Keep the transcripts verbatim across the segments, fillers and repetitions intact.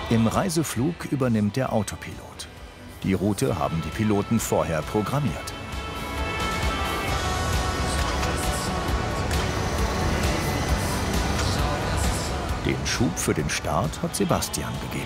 Im Reiseflug übernimmt der Autopilot. Die Route haben die Piloten vorher programmiert. Den Schub für den Start hat Sebastian gegeben.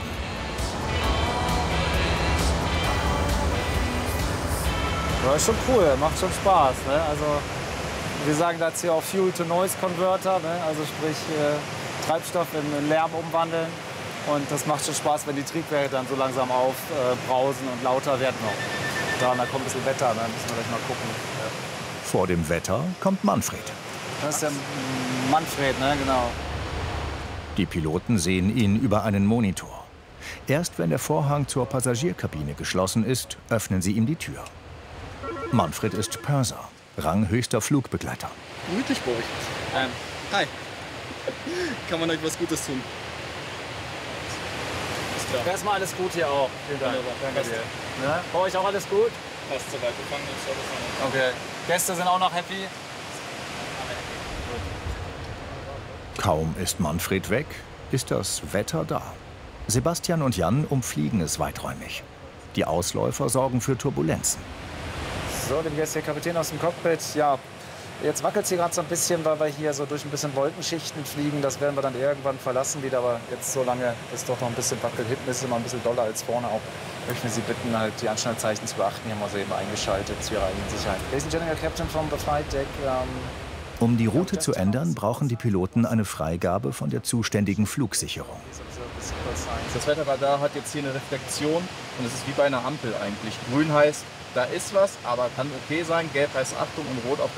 Ja, ist schon cool, macht schon Spaß. Ne? Also, wir sagen dazu hier auch Fuel-to-Noise-Converter, ne? Also sprich äh, Treibstoff in, in Lärm umwandeln. Und das macht schon Spaß, wenn die Triebwerke dann so langsam aufbrausen äh, und lauter werden noch. Da, da kommt ein bisschen Wetter, dann müssen wir gleich mal gucken. Ja. Vor dem Wetter kommt Manfred. Das ist der Manfred, ne? Genau. Die Piloten sehen ihn über einen Monitor. Erst wenn der Vorhang zur Passagierkabine geschlossen ist, öffnen sie ihm die Tür. Manfred ist Purser, ranghöchster Flugbegleiter. Gemütlich bei euch. Ähm, hi. Kann man euch was Gutes tun? Ist klar. Erstmal alles gut hier auch. Vielen Dank. Danke dir. Ne? Bei euch auch alles gut? Passt soweit. Wir fangen den Service an. Okay. Gäste sind auch noch happy? Kaum ist Manfred weg, ist das Wetter da. Sebastian und Jan umfliegen es weiträumig. Die Ausläufer sorgen für Turbulenzen. So, dem Gäste der Kapitän aus dem Cockpit. Ja, jetzt wackelt es hier gerade so ein bisschen, weil wir hier so durch ein bisschen Wolkenschichten fliegen. Das werden wir dann irgendwann verlassen wieder, aber jetzt so lange ist doch noch ein bisschen wackelt. Hinten ist es immer ein bisschen doller als vorne auch. Möchten wir Sie bitten, halt die Anschnallzeichen zu beachten. Hier haben wir sie eben eingeschaltet zu Ihrer eigenen Sicherheit. Ladies and Gentlemen, Captain from the flight deck. Um Um die Route zu ändern, brauchen die Piloten eine Freigabe von der zuständigen Flugsicherung. Das Wetterradar hat jetzt hier eine Reflexion und es ist wie bei einer Ampel eigentlich. Grün heißt, da ist was, aber kann okay sein. Gelb heißt Achtung und Rot auf